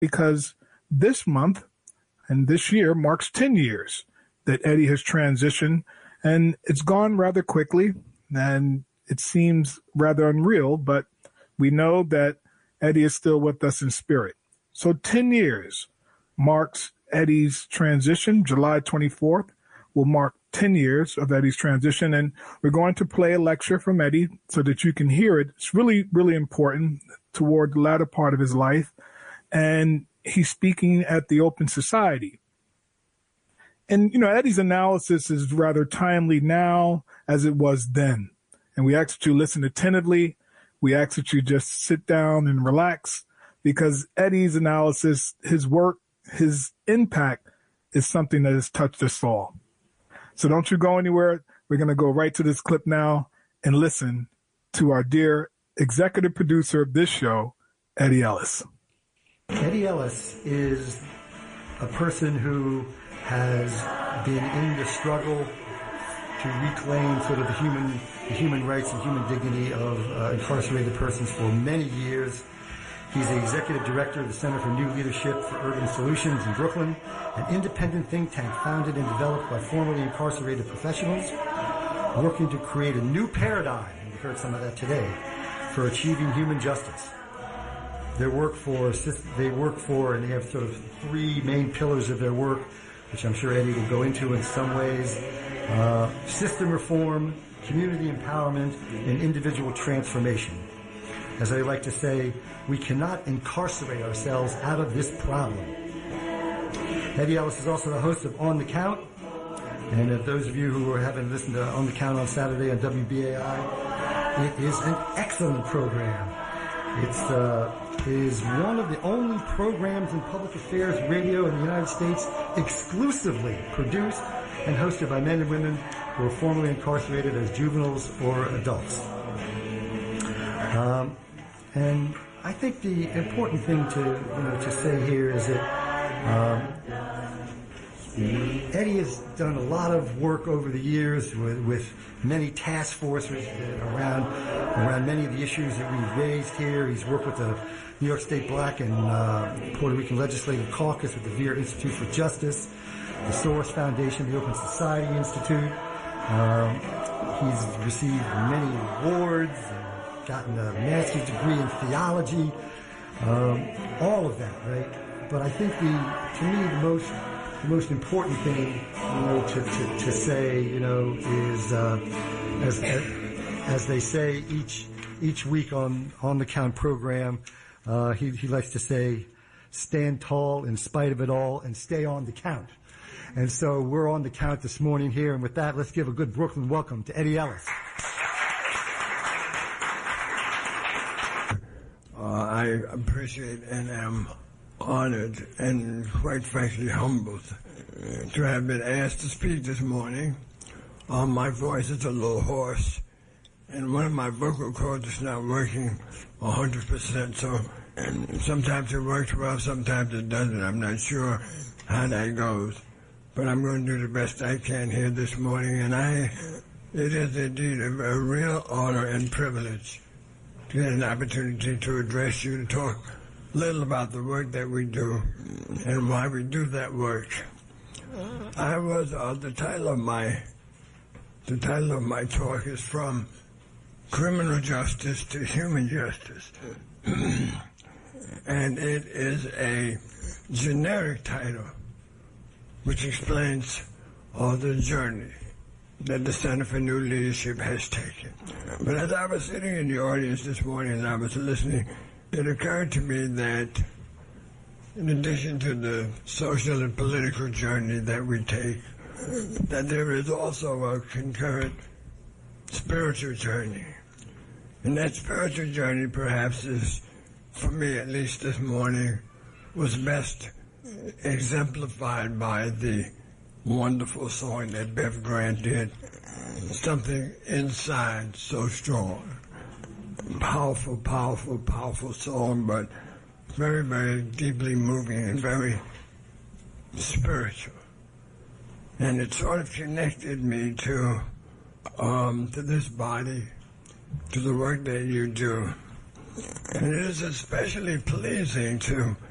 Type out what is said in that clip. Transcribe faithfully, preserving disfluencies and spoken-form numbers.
because this month and this year marks ten years that Eddie has transitioned, and it's gone rather quickly, and it seems rather unreal, but we know that Eddie is still with us in spirit. So ten years marks Eddie's transition. July twenty-fourth will mark ten years of Eddie's transition, and we're going to play a lecture from Eddie so that you can hear it. It's really, really important toward the latter part of his life, and he's speaking at the Open Society. And, you know, Eddie's analysis is rather timely now as it was then. And we ask that you listen attentively. We ask that you just sit down and relax, because Eddie's analysis, his work, his impact is something that has touched us all. So don't you go anywhere. We're going to go right to this clip now and listen to our dear executive producer of this show, Eddie Ellis. Eddie Ellis is a person who has been in the struggle to reclaim sort of the human, the human rights and human dignity of uh, incarcerated persons for many years. He's the executive director of the Center for New Leadership for Urban Solutions in Brooklyn, an independent think tank founded and developed by formerly incarcerated professionals working to create a new paradigm, and we heard some of that today, for achieving human justice. Their work for, they work for, and they have sort of three main pillars of their work, which I'm sure Eddie will go into in some ways: uh, system reform, community empowerment, and individual transformation. As I like to say, we cannot incarcerate ourselves out of this problem. Eddie Ellis is also the host of On the Count, and if those of you who haven't listened to On the Count on Saturday on W B A I, it is an excellent program. It's uh, is one of the only programs in public affairs radio in the United States exclusively produced and hosted by men and women who were formerly incarcerated as juveniles or adults. Um, and I think the important thing to you know to say here is that um, Eddie has done a lot of work over the years with, with many task forces around around many of the issues that we've raised here. He's worked with the New York State Black and uh, Puerto Rican Legislative Caucus, with the Veer Institute for Justice, the Soros Foundation, the Open Society Institute. Um, he's received many awards, and gotten a master's degree in theology, um, all of that, right? But I think the, to me, the most the most important thing, you know, to, to, to say, you know, is uh, as, as as they say each each week on on the Count program, uh, he he likes to say, stand tall in spite of it all and stay on the count. And so we're on the count this morning here, and with that, let's give a good Brooklyn welcome to Eddie Ellis. Uh, I appreciate and am honored and quite frankly humbled to have been asked to speak this morning. Uh, my voice is a little hoarse, and one of my vocal cords is not working one hundred percent, so and sometimes it works well, sometimes it doesn't. I'm not sure how that goes, but I'm going to do the best I can here this morning, and I, it is indeed a, a real honor and privilege to get an opportunity to address you, to talk a little about the work that we do and why we do that work. I was, uh, the title of my, the title of my talk is From Criminal Justice to Human Justice. And it is a generic title which explains all the journey that the Center for New Leadership has taken. But as I was sitting in the audience this morning and I was listening, it occurred to me that in addition to the social and political journey that we take, that there is also a concurrent spiritual journey. And that spiritual journey perhaps is, for me at least this morning, was best exemplified by the wonderful song that Bev Grant did, Something Inside So Strong. Powerful, powerful, powerful song, but very, very deeply moving and very spiritual. And it sort of connected me to um, to this body, to the work that you do. And it is especially pleasing to